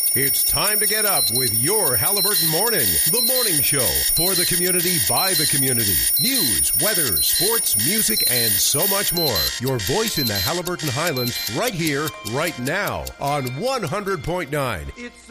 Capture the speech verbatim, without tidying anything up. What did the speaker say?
It's time to get up with your Halliburton Morning, the morning show for the community by the community. News, weather, sports, music, and so much more. Your voice in the Halliburton Highlands right here, right now on one hundred point nine. It's